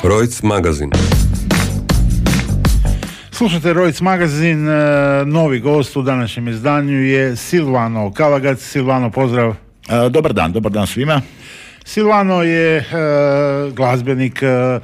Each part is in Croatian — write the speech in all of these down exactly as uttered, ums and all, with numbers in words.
Rojc magazin. Slušajte Rojc magazin, novi gost u današnjem izdanju je Silvano Kalagac. Silvano, pozdrav. Dobar dan, dobar dan svima. Silvano je glazbenik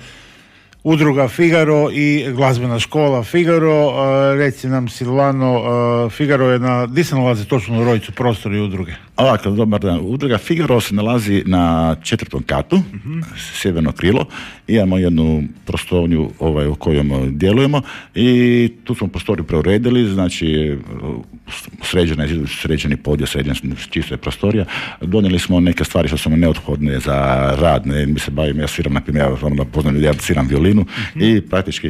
udruga Figaro i glazbena škola Figaro. Reci nam, Silvano, Figaro je na, gdje se nalazi točno u Rojcu prostori udruge? Ovako, dobar dan. Udruga Figaro se nalazi na četvrtom katu, uh-huh. sjeverno krilo. Imamo jednu prostornju ovaj, u kojom djelujemo i tu smo prostoriju preuredili, znači sređena je sređeni podijel, sređena čista je prostorija. Donijeli smo neke stvari što su nam neophodne za rad. Ne, mi se bavimo, ja sviram, na primjer, ja poznam ljudi, ja sviram violinu uh-huh. i praktički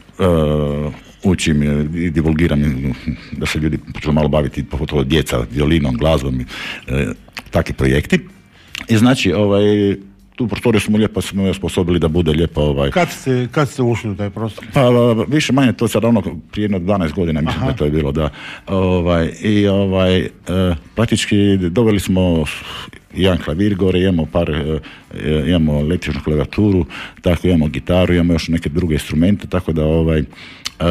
uh, učim i divulgiram da se ljudi počnu malo baviti, pogotovo djeca, violinom, glazbom, e, takvi projekti. I znači, ovaj, tu prostoriju smo lijepo smo osposobili da bude lijepo. Ovaj. Kad ste, kad ste ušli u taj prostor? Pa više manje to sad ono prije jedno dvanaest godina mislim Aha. da to je bilo da. Ovaj, I ovaj, e, praktički doveli smo jedan klavir gore, imamo par, e, imamo električnu klaviaturu, tako imamo gitaru, imamo još neke druge instrumente, tako da ovaj Uh,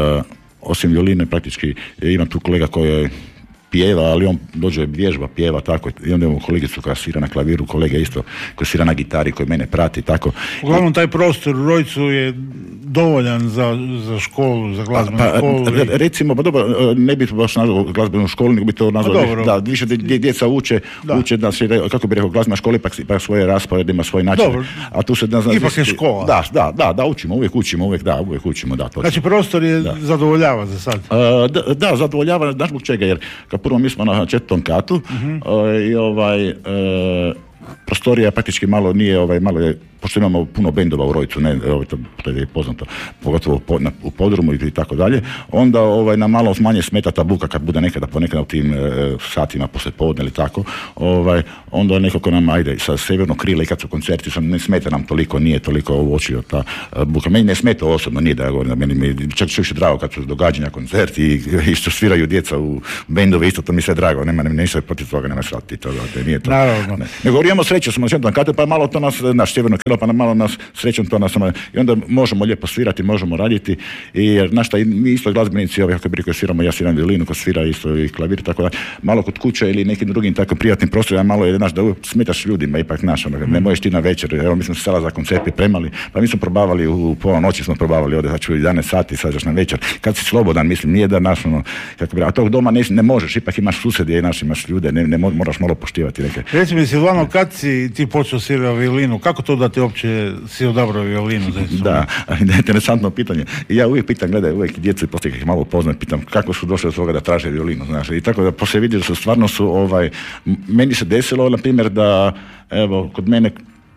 osim violine praktički ima tu kolega koji pjeva, ali on dođe vježba, pjeva, tako, i onda imamo kolegicu koja svira na klaviru, kolega isto koji svira na gitari, koji mene prati, tako. Uglavnom taj prostor u Rojcu je dovoljan za, za školu, za glazbenu pa, školu. Pa, recimo, pa dobro, ne bi to baš nazvao glazbenu školu, nego bi to nazvao, da, više djeca uče, da. uče, da, kako bi rekao, glazbena škola ipak, ipak svoje rasporede, ima svoj način. Dobro, a tu se, da, zna, ipak je škola. Da, da, da, da, učimo, uvijek učimo, uvijek, da, uvijek učimo, da. To znači, prostor je da. zadovoljava za sad? Uh, da, da, zadovoljava, znaš zbog čega, jer kao prvo mi smo na četvrtom katu uh-huh. uh, i ovaj uh, prostorija praktički malo nije, ovaj, malo je, pošto imamo puno bendova u Rojcu, ne, ovaj, to, to je poznato, pogotovo po, na, u podrumu i tako dalje, onda ovaj, nam malo manje smeta ta buka kad bude nekada ponekada u tim e, satima poslije podne ili tako, ovaj, onda nekako nam ajde sa severnog krila i kad su koncerti, sam, ne smeta nam toliko, nije toliko uočio ta e, buka. Meni ne smeta osobno, nije da ja govorim, meni mi čak više drago kad su događanja, koncerti i isto sviraju djeca u bendove, isto to mi sve drago, nema, nema ništa protiv toga, nema shvatiti to, da, nije to. Naravno. Ne. Nego imamo sreću, smo na četvrtom katu, pa malo to nas, naš sjeverno krilo, pa malo nas srećom to nas, i onda možemo lijepo svirati, možemo raditi, i jer znaš šta, mi isto glazbenici, ovaj, kako bi rekao, sviramo, ja sviram violinu, ko svira isto i klavir, tako da, malo kod kuće ili nekim drugim tako privatnim prostorima, malo je, znaš, da smetaš ljudima, ipak, znaš, ono, ne možeš ti na večer, evo, mi smo se sada za koncert pripremali, pa mi smo probavali, u pola noći smo probavali, ovdje, znači u jedanaest sati, sad još na večer, kad si slobodan, mislim, nije da, naš, ono, kako bi, a tog doma ne, ne možeš, ipak imaš susjedje i naš, imaš ljude, ne, ne moraš malo poštivati neke. Reci mi, Silvano, kad si ti počeo svirati violinu, kako to da ti uopće si odabrao violinu? Da, interesantno pitanje. I ja uvijek pitam, gledaj, uvijek djecu i poslije ih malo upoznam, pitam kako su došli od toga da traže violinu, znaš, i tako da poslije vidio da su stvarno su, ovaj, meni se desilo, na primjer, da, evo, kod mene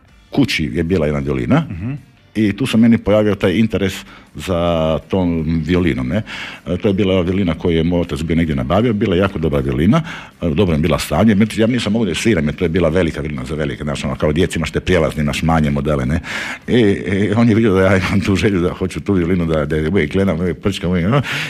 kući je bila jedna violina, uh-huh. i tu se meni pojavio taj interes za tom violinom, ne. E, to je bila violina koju je moj otac bio negdje nabavio, bila je jako dobra violina, e, dobro je bila stanje, ja nisam mogu da je sviram, jer to je bila velika violina za velike, znaš, ono, kao djeci imaš te prijelazni, imaš manje modele, ne. I, i on je vidio da ja imam tu želju da hoću tu violinu, da, da uvijek gledam, uvijek prčkam, uvijek, no?